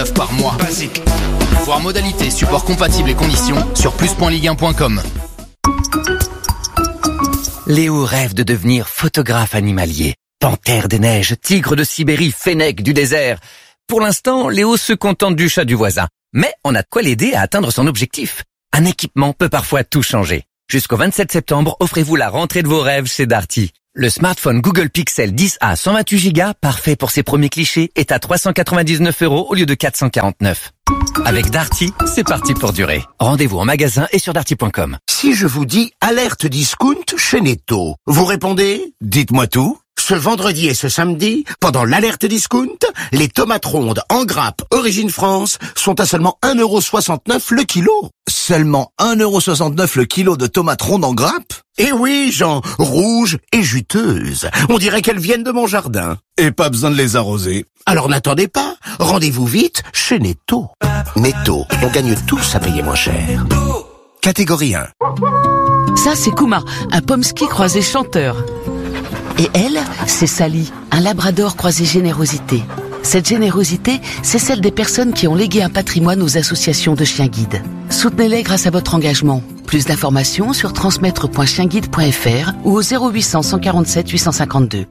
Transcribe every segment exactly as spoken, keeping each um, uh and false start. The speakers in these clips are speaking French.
par mois. Basique. Voir modalités, support compatible et conditions sur plus point ligue un point com. Léo rêve de devenir photographe animalier. Panthère des neiges, tigre de Sibérie, fennec du désert. Pour l'instant, Léo se contente du chat du voisin. Mais on a de quoi l'aider à atteindre son objectif. Un équipement peut parfois tout changer. Jusqu'au vingt-sept septembre, offrez-vous la rentrée de vos rêves chez Darty. Le smartphone Google Pixel dix A cent vingt-huit giga, parfait pour ses premiers clichés, est à trois cent quatre-vingt-dix-neuf euros au lieu de quatre cent quarante-neuf. Avec Darty, c'est parti pour durer. Rendez-vous en magasin et sur darty point com. Si je vous dis alerte discount chez Netto, vous répondez? Dites-moi tout. Ce vendredi et ce samedi, pendant l'alerte discount, les tomates rondes en grappe Origine France sont à seulement un euro soixante-neuf le kilo. Seulement un euro soixante-neuf le kilo de tomates rondes en grappe? Eh oui, Jean, rouges et juteuses. On dirait qu'elles viennent de mon jardin. Et pas besoin de les arroser. Alors n'attendez pas, rendez-vous vite chez Netto. Netto, on gagne tous à payer moins cher. Catégorie un. Ça, c'est Kuma, un pomsky croisé chanteur. Et elle, c'est Sally, un labrador croisé générosité. Cette générosité, c'est celle des personnes qui ont légué un patrimoine aux associations de chiens guides. Soutenez-les grâce à votre engagement. Plus d'informations sur transmettre point chien guide point f r ou au zéro huit cents, cent quarante-sept, huit cent cinquante-deux.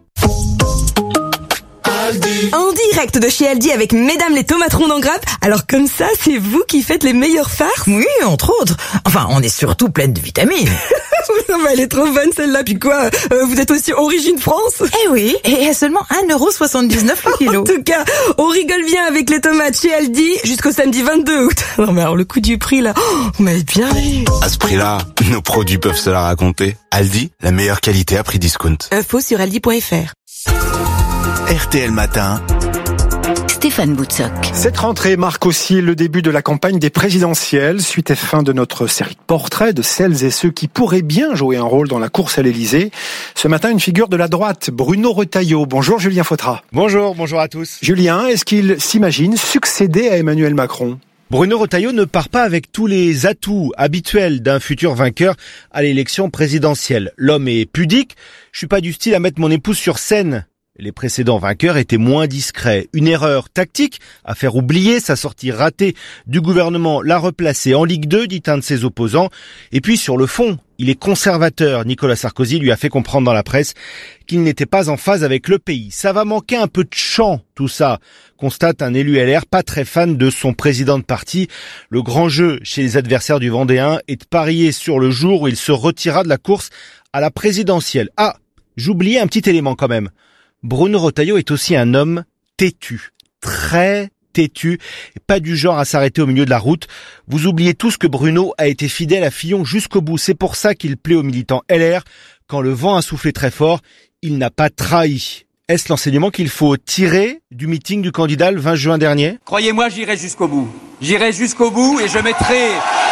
En direct de chez Aldi avec Mesdames les tomates rondes en grappe. Alors comme ça, c'est vous qui faites les meilleures farces? Oui, entre autres. Enfin, on est surtout pleine de vitamines. Non, mais elle est trop bonne celle-là. Puis quoi, euh, vous êtes aussi Origine France? Eh oui, et à seulement un euro soixante-dix-neuf le kilo. En tout cas, on rigole bien avec les tomates chez Aldi jusqu'au samedi vingt-deux août. Non mais alors le coup du prix là, oh, vous m'avez bien vu. À ce prix-là, nos produits peuvent se la raconter. Aldi, la meilleure qualité à prix discount. Info sur aldi point f r. R T L Matin. Stéphane Boutsock. Cette rentrée marque aussi le début de la campagne des présidentielles, suite et fin de notre série de portraits de celles et ceux qui pourraient bien jouer un rôle dans la course à l'Élysée. Ce matin, une figure de la droite, Bruno Retailleau. Bonjour Julien Fautra. Bonjour, bonjour à tous. Julien, est-ce qu'il s'imagine succéder à Emmanuel Macron ? Bruno Retailleau ne part pas avec tous les atouts habituels d'un futur vainqueur à l'élection présidentielle. L'homme est pudique, je suis pas du style à mettre mon épouse sur scène. Les précédents vainqueurs étaient moins discrets. Une erreur tactique à faire oublier sa sortie ratée du gouvernement, l'a replacer en Ligue deux, dit un de ses opposants. Et puis sur le fond, il est conservateur. Nicolas Sarkozy lui a fait comprendre dans la presse qu'il n'était pas en phase avec le pays. Ça va manquer un peu de chant, tout ça, constate un élu L R pas très fan de son président de parti. Le grand jeu chez les adversaires du Vendéen est de parier sur le jour où il se retirera de la course à la présidentielle. Ah, j'oubliais un petit élément quand même. Bruno Retailleau est aussi un homme têtu, très têtu, et pas du genre à s'arrêter au milieu de la route. Vous oubliez tous que Bruno a été fidèle à Fillon jusqu'au bout. C'est pour ça qu'il plaît aux militants L R. Quand le vent a soufflé très fort, il n'a pas trahi. Est-ce l'enseignement qu'il faut tirer du meeting du candidat le vingt juin dernier ? Croyez-moi, j'irai jusqu'au bout. J'irai jusqu'au bout et je mettrai...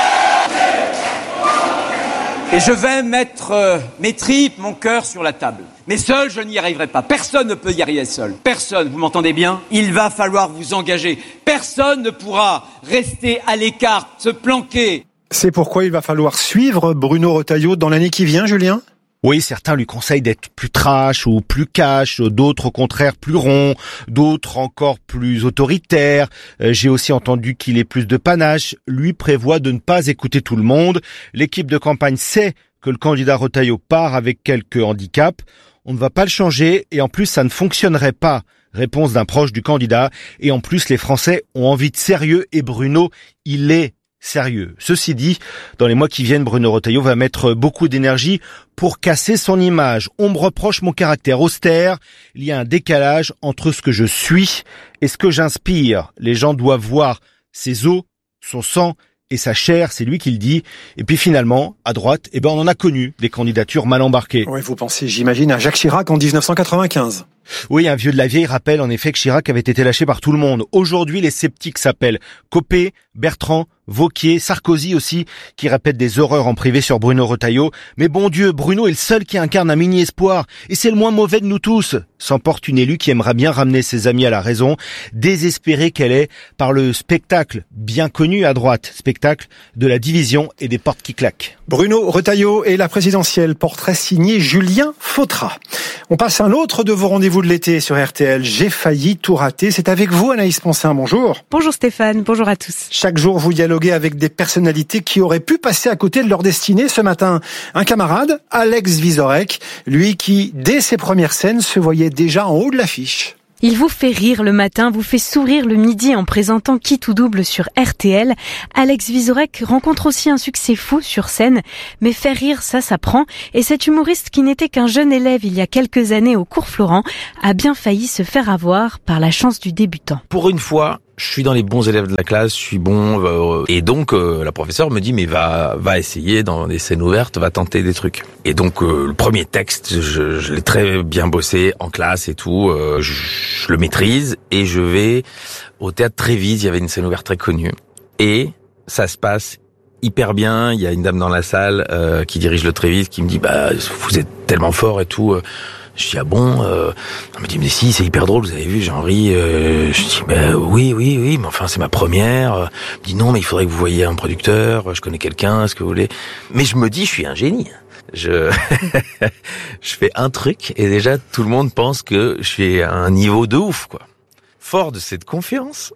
Et je vais mettre euh, mes tripes, mon cœur sur la table. Mais seul, je n'y arriverai pas. Personne ne peut y arriver seul. Personne, vous m'entendez bien ? Il va falloir vous engager. Personne ne pourra rester à l'écart, se planquer. C'est pourquoi il va falloir suivre Bruno Retailleau dans l'année qui vient, Julien ? Oui, certains lui conseillent d'être plus trash ou plus cash, d'autres au contraire plus rond, d'autres encore plus autoritaires. Euh, j'ai aussi entendu qu'il ait plus de panache. Lui prévoit de ne pas écouter tout le monde. L'équipe de campagne sait que le candidat Retailleau part avec quelques handicaps. On ne va pas le changer et en plus ça ne fonctionnerait pas. Réponse d'un proche du candidat. Et en plus les Français ont envie de sérieux et Bruno, il est sérieux. Ceci dit, dans les mois qui viennent, Bruno Retailleau va mettre beaucoup d'énergie pour casser son image. On me reproche mon caractère austère. Il y a un décalage entre ce que je suis et ce que j'inspire. Les gens doivent voir ses os, son sang et sa chair, c'est lui qui le dit. Et puis finalement, à droite, eh ben on en a connu des candidatures mal embarquées. Oui, vous pensez, j'imagine, à Jacques Chirac en dix-neuf cent quatre-vingt-quinze. Oui, un vieux de la vieille rappelle en effet que Chirac avait été lâché par tout le monde. Aujourd'hui, les sceptiques s'appellent Copé, Bertrand, Wauquiez, Sarkozy aussi, qui répètent des horreurs en privé sur Bruno Retailleau. Mais bon Dieu, Bruno est le seul qui incarne un mini-espoir, et c'est le moins mauvais de nous tous. S'emporte une élue qui aimerait bien ramener ses amis à la raison, désespérée qu'elle est par le spectacle bien connu à droite, spectacle de la division et des portes qui claquent. Bruno Retailleau et la présidentielle, portrait signé Julien Fautra. On passe à un autre de vos rendez-vous de l'été sur R T L. J'ai failli tout rater. C'est avec vous, Anaïs Poncin. Bonjour. Bonjour Stéphane, bonjour à tous. Chaque jour, vous dialoguez avec des personnalités qui auraient pu passer à côté de leur destinée. Ce matin, un camarade, Alex Vizorek, lui qui, dès ses premières scènes, se voyait déjà en haut de l'affiche. Il vous fait rire le matin, vous fait sourire le midi en présentant Qui tout double sur R T L. Alex Vizorek rencontre aussi un succès fou sur scène, mais faire rire, ça s'apprend. Et cet humoriste qui n'était qu'un jeune élève il y a quelques années au cours Florent a bien failli se faire avoir par la chance du débutant. Pour une fois, je suis dans les bons élèves de la classe, je suis bon, euh, et donc euh, la professeure me dit mais va va essayer dans des scènes ouvertes, va tenter des trucs. Et donc euh, le premier texte, je, je l'ai très bien bossé en classe et tout, euh, je, je le maîtrise et je vais au théâtre Trévise, il y avait une scène ouverte très connue et ça se passe hyper bien. Il y a une dame dans la salle euh, qui dirige le Trévise qui me dit bah vous êtes tellement fort et tout. Euh, Je dis ah bon euh... Elle me dit mais si c'est hyper drôle, vous avez vu, j'en ris. Euh... Je dis bah oui oui oui mais enfin c'est ma première. Elle me dit non mais il faudrait que vous voyiez un producteur, je connais quelqu'un, est-ce que vous voulez. Mais je me dis je suis un génie. Je je fais un truc et déjà tout le monde pense que je suis à un niveau de ouf quoi. Fort de cette confiance,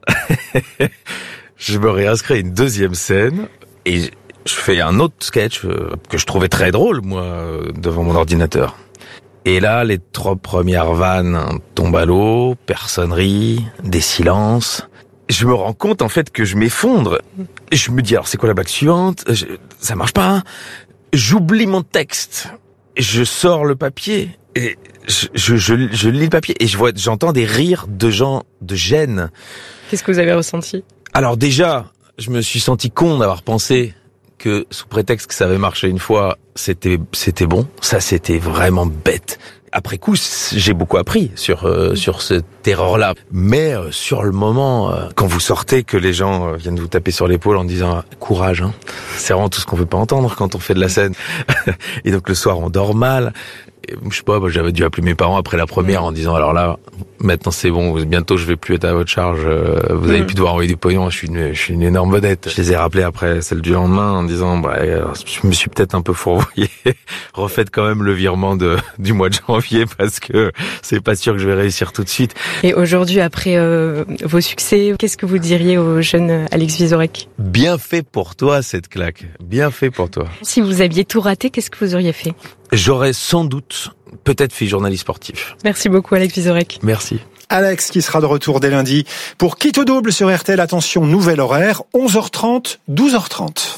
je me réinscris à une deuxième scène et je fais un autre sketch que je trouvais très drôle moi devant mon ordinateur. Et là, les trois premières vannes tombent à l'eau, personne rit, des silences. Je me rends compte en fait que je m'effondre. Je me dis alors c'est quoi la blague suivante ? je, Ça marche pas. Hein. J'oublie mon texte. Je sors le papier et je, je, je, je lis le papier et je vois, j'entends des rires de gens de gêne. Qu'est-ce que vous avez ressenti ? Alors déjà, je me suis senti con d'avoir pensé que sous prétexte que ça avait marché une fois, c'était c'était bon. Ça, c'était vraiment bête. Après coup, j'ai beaucoup appris sur euh, sur cette erreur-là. Mais euh, sur le moment, euh, quand vous sortez, que les gens euh, viennent vous taper sur l'épaule en disant « courage hein », c'est vraiment tout ce qu'on veut pas entendre quand on fait de la scène. Et donc le soir, on dort mal. Et, je sais pas, bah, j'avais dû appeler mes parents après la première en disant « alors là, maintenant c'est bon, bientôt je vais plus être à votre charge, euh, vous allez mmh. plus devoir envoyer du pognon, je suis une, je suis une énorme vedette ». Je les ai rappelés après celle du lendemain en disant bah, « je me suis peut-être un peu fourvoyé, refaites quand même le virement de du mois de janvier parce que c'est pas sûr que je vais réussir tout de suite ». Et aujourd'hui, après euh, vos succès, qu'est-ce que vous diriez au jeune Alex Vizorek ? Bien fait pour toi cette claque, bien fait pour toi. Si vous aviez tout raté, qu'est-ce que vous auriez fait ? J'aurais sans doute peut-être fait journaliste sportif. Merci beaucoup Alex Vizorek. Merci. Alex qui sera de retour dès lundi pour Qui tout double sur R T L. Attention, nouvel horaire, onze heures trente, douze heures trente.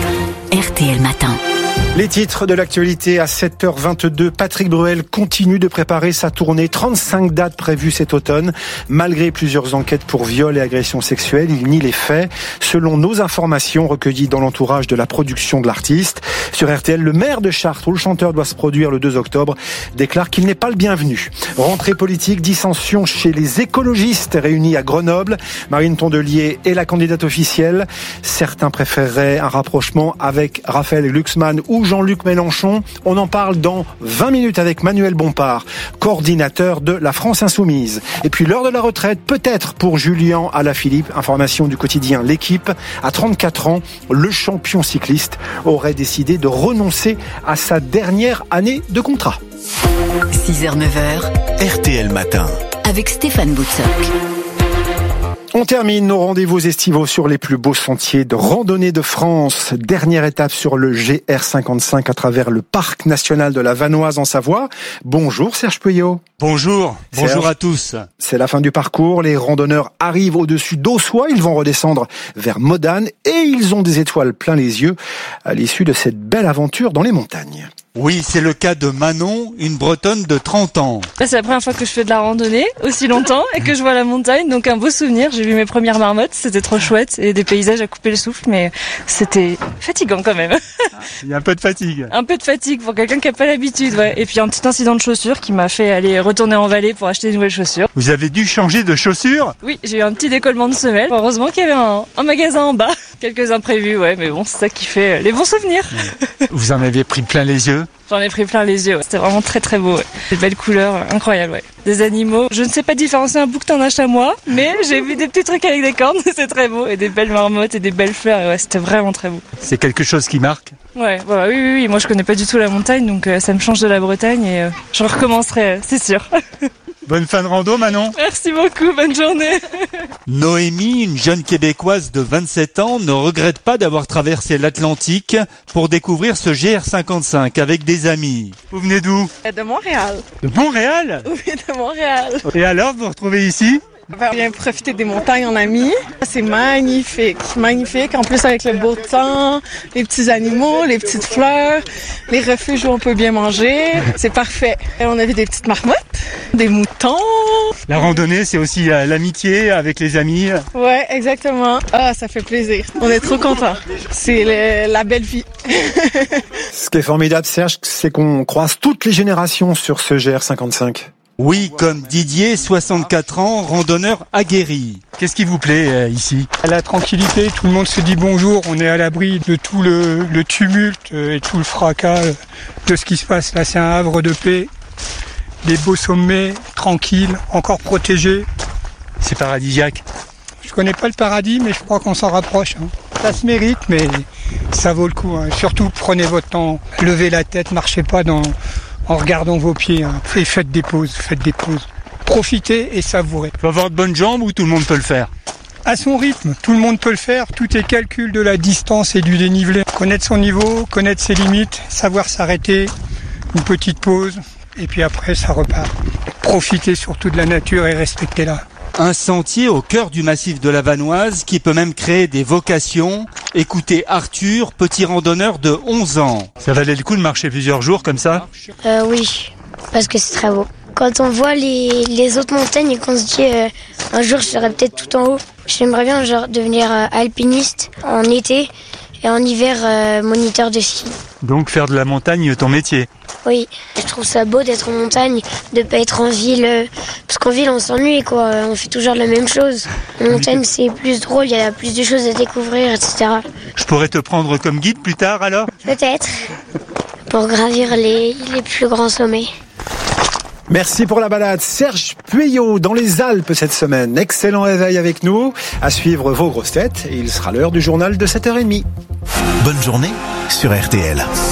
R T L Matin. Les titres de l'actualité à sept heures vingt-deux. Patrick Bruel continue de préparer sa tournée. trente-cinq dates prévues cet automne. Malgré plusieurs enquêtes pour viol et agression sexuelle, il nie les faits. Selon nos informations recueillies dans l'entourage de la production de l'artiste. Sur R T L, le maire de Chartres, où le chanteur doit se produire le deux octobre, déclare qu'il n'est pas le bienvenu. Rentrée politique, dissension chez les écologistes réunis à Grenoble. Marine Tondelier est la candidate officielle. Certains préféreraient un rapprochement avec Raphaël Glucksmann ou Jean-Luc Mélenchon. On en parle dans vingt minutes avec Manuel Bompard, coordinateur de la France Insoumise. Et puis l'heure de la retraite, peut-être pour Julien Alaphilippe. Information du quotidien L'Équipe. À trente-quatre ans, le champion cycliste aurait décidé de renoncer à sa dernière année de contrat. six heures neuf heures. R T L Matin. Avec Stéphane Boutsock. On termine nos rendez-vous estivaux sur les plus beaux sentiers de randonnée de France. Dernière étape sur le G R cinquante-cinq à travers le parc national de la Vanoise en Savoie. Bonjour Serge Peuillot. Bonjour, Serge, bonjour à tous. C'est la fin du parcours, les randonneurs arrivent au-dessus d'Aussois, ils vont redescendre vers Modane et ils ont des étoiles plein les yeux à l'issue de cette belle aventure dans les montagnes. Oui, c'est le cas de Manon, une Bretonne de trente ans. C'est la première fois que je fais de la randonnée aussi longtemps et que je vois la montagne, donc un beau souvenir. J'ai vu mes premières marmottes, c'était trop chouette et des paysages à couper le souffle, mais c'était fatigant quand même. Il y a un peu de fatigue. Un peu de fatigue pour quelqu'un qui n'a pas l'habitude, ouais. Et puis un petit incident de chaussures qui m'a fait aller retourner en vallée pour acheter de nouvelles chaussures. Vous avez dû changer de chaussures ? Oui, j'ai eu un petit décollement de semelle. Heureusement qu'il y avait un, un magasin en bas. Quelques imprévus, ouais, mais bon, c'est ça qui fait les bons souvenirs. Vous en aviez pris plein les yeux yeux? J'en ai pris plein les yeux, ouais. C'était vraiment très très beau. Ouais. Des belles couleurs, euh, incroyables. Ouais. Des animaux, je ne sais pas différencier un bouquetin d'un chamois, mais j'ai vu des petits trucs avec des cornes, c'est très beau. Et des belles marmottes et des belles fleurs, et ouais, c'était vraiment très beau. C'est quelque chose qui marque? Ouais, bah, oui, oui, oui, moi je connais pas du tout la montagne, donc euh, ça me change de la Bretagne et euh, je recommencerai, euh, c'est sûr. Bonne fin de rando, Manon. Merci beaucoup, bonne journée. Noémie, une jeune Québécoise de vingt-sept ans, ne regrette pas d'avoir traversé l'Atlantique pour découvrir ce G R cinquante-cinq avec des amis. Vous venez d'où? De Montréal. De Montréal? Oui, de Montréal. Et alors, vous vous retrouvez ici? On vient profiter des montagnes en amis. C'est magnifique, magnifique. En plus, avec le beau temps, les petits animaux, les petites fleurs, les refuges où on peut bien manger. C'est parfait. Et on a vu des petites marmottes, des moutons. La randonnée, c'est aussi l'amitié avec les amis. Ouais, exactement. Ah, ça fait plaisir. On est trop contents. C'est le, la belle vie. Ce qui est formidable, Serge, c'est qu'on croise toutes les générations sur ce G R cinquante-cinq. Oui, comme Didier, soixante-quatre ans, randonneur aguerri. Qu'est-ce qui vous plaît euh, ici? La tranquillité, tout le monde se dit bonjour, on est à l'abri de tout le, le tumulte et tout le fracas de ce qui se passe là. C'est un havre de paix, des beaux sommets, tranquilles, encore protégés. C'est paradisiaque. Je connais pas le paradis, mais je crois qu'on s'en rapproche. Hein. Ça se mérite, mais ça vaut le coup. Hein. Surtout, prenez votre temps, levez la tête, marchez pas dans... en regardant vos pieds, hein. Et faites des pauses, faites des pauses. Profitez et savourez. Faut avoir de bonnes jambes ou tout le monde peut le faire? À son rythme, tout le monde peut le faire. Tout est calcul de la distance et du dénivelé. Connaître son niveau, connaître ses limites, savoir s'arrêter, une petite pause, et puis après ça repart. Profitez surtout de la nature et respectez-la. Un sentier au cœur du massif de la Vanoise qui peut même créer des vocations. Écoutez Arthur, petit randonneur de onze ans. Ça valait le coup de marcher plusieurs jours comme ça? Euh, oui, parce que c'est très beau. Quand on voit les, les autres montagnes et qu'on se dit euh, un jour je serai peut-être tout en haut, j'aimerais bien genre, devenir euh, alpiniste en été et en hiver euh, moniteur de ski. Donc faire de la montagne ton métier? Oui, je trouve ça beau d'être en montagne, de pas être en ville, euh, parce qu'en ville on s'ennuie quoi, on fait toujours la même chose. En montagne c'est plus drôle, il y a plus de choses à découvrir, et cetera. Je pourrais te prendre comme guide plus tard alors? Peut-être, pour gravir les, les plus grands sommets. Merci pour la balade. Serge Pueyo dans les Alpes cette semaine. Excellent réveil avec nous. À suivre vos grosses têtes et il sera l'heure du journal de sept heures trente. Bonne journée sur R T L.